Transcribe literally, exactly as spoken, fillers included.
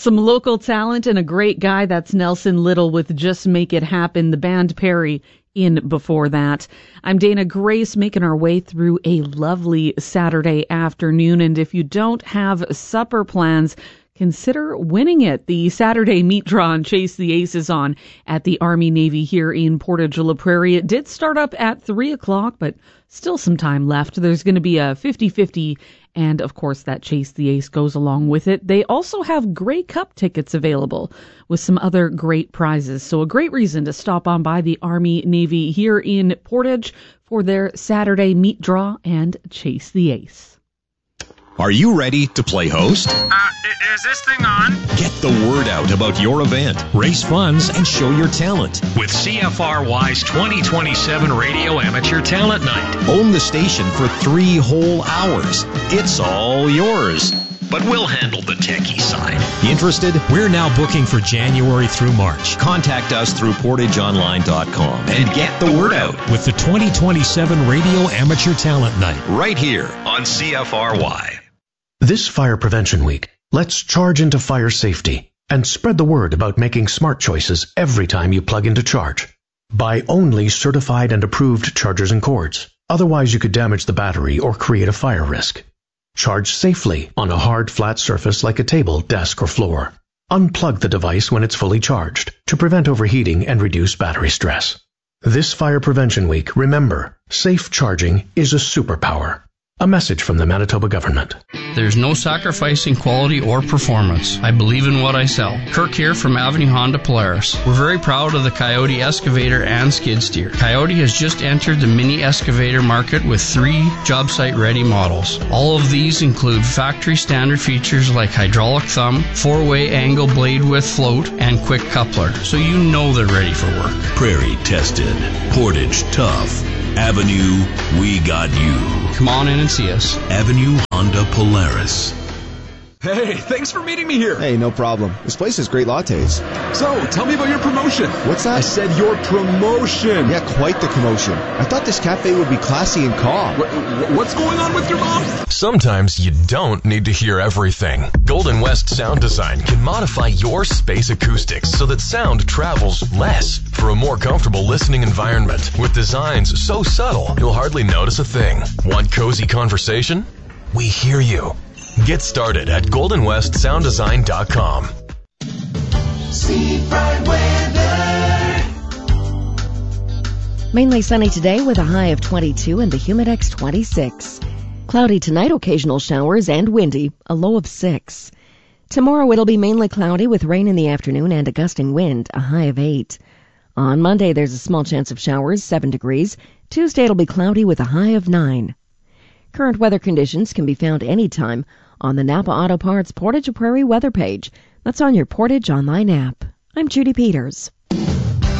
Some local talent and a great guy. That's Nelson Little with Just Make It Happen. The band Perry in before that. I'm Dana Grace, making our way through a lovely Saturday afternoon. And if you don't have supper plans, consider winning it. The Saturday meat draw and Chase the Aces on at the Army Navy here in Portage La Prairie. It did start up at three o'clock, but still some time left. There's going to be a fifty-fifty, and of course that Chase the Ace goes along with it. They also have Grey Cup tickets available with some other great prizes. So a great reason to stop on by the Army Navy here in Portage for their Saturday meat draw and Chase the Ace. Are you ready to play host? Uh, is this thing on? Get the word out about your event, raise funds, and show your talent. With C F R Y's twenty twenty-seven Radio Amateur Talent Night. Own the station for three whole hours. It's all yours. But we'll handle the techie side. Interested? We're now booking for January through March. Contact us through portage online dot com and get the word out. With the twenty twenty-seven Radio Amateur Talent Night. Right here on C F R Y. This Fire Prevention Week, let's charge into fire safety and spread the word about making smart choices every time you plug into charge. Buy only certified and approved chargers and cords. Otherwise, you could damage the battery or create a fire risk. Charge safely on a hard, flat surface like a table, desk, or floor. Unplug the device when it's fully charged to prevent overheating and reduce battery stress. This Fire Prevention Week, remember, safe charging is a superpower. A message from the Manitoba government. There's no sacrificing quality or performance. I believe in what I sell. Kirk here from Avenue Honda Polaris. We're very proud of the Coyote excavator and skid steer. Coyote has just entered the mini excavator market with three job site ready models. All of these include factory standard features like hydraulic thumb, four-way angle blade width float, and quick coupler, so you know they're ready for work. Prairie tested. Portage tough. Avenue, we got you. Come on in and see us. Avenue Honda Polaris. Hey, thanks for meeting me here. Hey, no problem. This place has great lattes. So, tell me about your promotion. What's that? I said your promotion. Yeah, quite the commotion. I thought this cafe would be classy and calm. What, what's going on with your mom? Sometimes you don't need to hear everything. Golden West Sound Design can modify your space acoustics so that sound travels less for a more comfortable listening environment. With designs so subtle, you'll hardly notice a thing. Want cozy conversation? We hear you. Get started at golden west sound design dot com. Seafront weather. Mainly sunny today with a high of twenty-two and the Humidex twenty-six. Cloudy tonight, occasional showers and windy, a low of six. Tomorrow it'll be mainly cloudy with rain in the afternoon and a gusting wind, a high of eight. On Monday there's a small chance of showers, seven degrees. Tuesday it'll be cloudy with a high of nine. Current weather conditions can be found anytime on the Napa Auto Parts Portage Prairie weather page. That's on your Portage Online app. I'm Judy Peters.